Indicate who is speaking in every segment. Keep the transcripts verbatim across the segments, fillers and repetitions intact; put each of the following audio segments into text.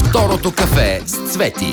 Speaker 1: Второто кафе с Цвети.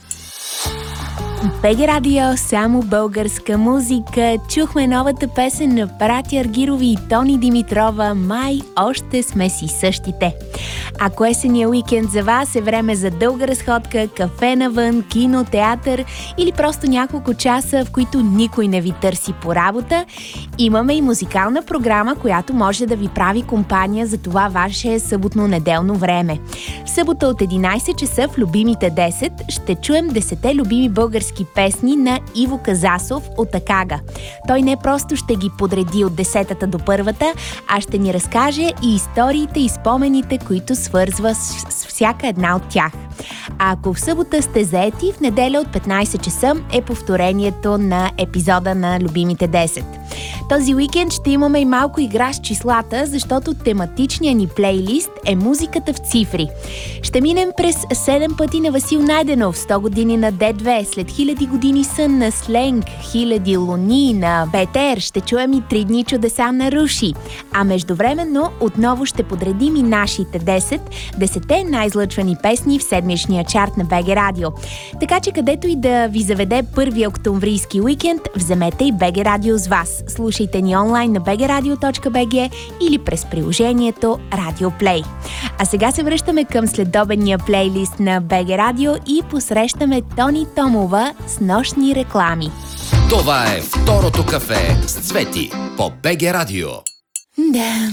Speaker 2: БГ Радио, само българска музика. Чухме новата песен на Братя Аргирови и Тони Димитрова «Май още сме си същите». Ако есения уикенд за вас е време за дълга разходка, кафе навън, кино, театър или просто няколко часа, в които никой не ви търси по работа, имаме и музикална програма, която може да ви прави компания за това ваше съботно-неделно време. В събота от единайсет часа в Любимите десет ще чуем десетте любими български песни на Иво Казасов от Акага. Той не просто ще ги подреди от десетата до първата, а ще ни разкаже и историите и спомените, които свързва с, с всяка една от тях. А ако в събота сте заети, в неделя от петнайсет часа е повторението на епизода на Любимите десет. Този уикенд ще имаме и малко игра с числата, защото тематичният ни плейлист е музиката в цифри. Ще минем през седем пъти на Васил Найденов, сто години на Д две, след хиляди години сън на Сленг, хиляди луни на Бетер, ще чуем и три дни чудеса на Руши. А междувременно отново ще подредим и нашите десет, десетте най-излъчвани песни в седмичния чарт на БГ Радио. Така че където и да ви заведе първи октомврийски уикенд, вземете и БГ Радио с вас. Слушайте ни онлайн на би джи радио точка би джи или през приложението Радио Плей. А сега се връщаме към следобедния плейлист на БГ Радио и посрещаме Тони Томова с нощни реклами.
Speaker 1: Това е Второто кафе с Цвети по БГ Радио.
Speaker 2: Да.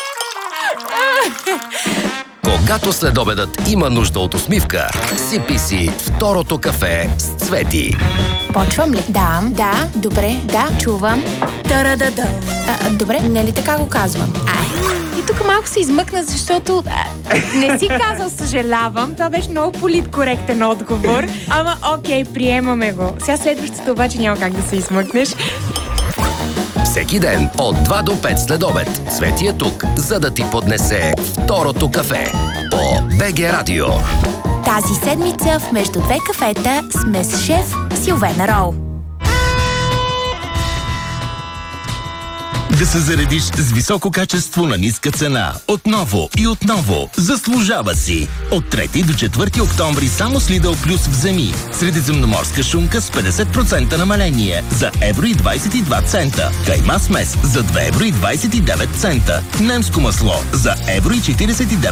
Speaker 1: Когато следобедът има нужда от усмивка, сипи си Второто кафе с Цвети.
Speaker 2: Почвам ли? Да, да, добре, да, чувам. Та-да-да-да. А, добре, не ли така го казвам? Ай. И тук малко се измъкна, защото а, не си казал съжалявам. Това беше много политкоректен отговор. Ама окей, приемаме го. Сега следващото обаче няма как да се измъкнеш.
Speaker 1: Всеки ден от два до пет след обед Цвети е тук, за да ти поднесе Второто кафе по БГ Радио.
Speaker 2: Тази седмица в Между две кафета сме с шеф Силвена Роу.
Speaker 3: Да се заредиш с високо качество на ниска цена. Отново и отново. Заслужава си. От трети до четвърти октомври само с Lidl Plus вземи. Средиземноморска шунка с петдесет процента намаление за евро и двайсет и два цента. Кайма смес за две евро и двайсет и девет цента. Немско масло за евро и четирийсет и девет